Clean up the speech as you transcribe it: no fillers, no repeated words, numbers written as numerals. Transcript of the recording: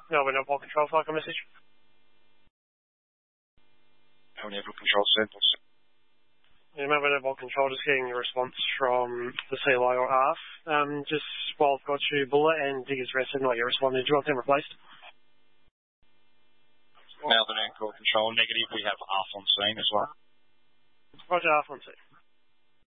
Melbourne Airport Control, flight message. Melbourne Airport Control, Central. Yeah, Melbourne Airport Control, just getting a response from the CLI or ARF. Just while I've got you, Bullet and Diggers Rested, not yet responding. Do you want them replaced? Melbourne Airport Control, negative. We have ARF on scene as well. Roger, ARF on scene.